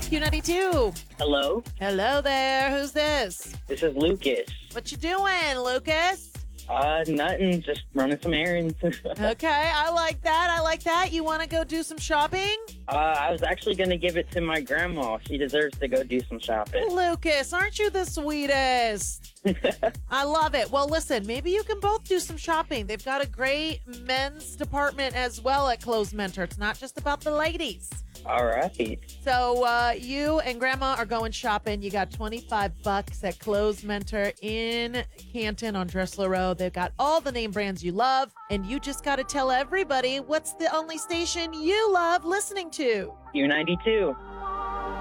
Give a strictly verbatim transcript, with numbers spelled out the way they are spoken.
Q ninety-two. Hello, Hello there. Who's this? this is Lucas. What you doing, Lucas? Uh, nothing, just running some errands. Okay, I like that. I like that. You want to go do some shopping? uh, I was actually going to give it to my grandma. She deserves to go do some shopping. Lucas, aren't you the sweetest? I love it. Well, listen, maybe you can both do some shopping. They've got a great men's department as well at Clothes Mentor. It's not just about the ladies. All right. So uh, you and Grandma are going shopping. You got twenty-five bucks at Clothes Mentor in Canton on Dressler Road. They've got all the name brands you love, and you just got to tell everybody what's the only station you love listening to. Q ninety-two.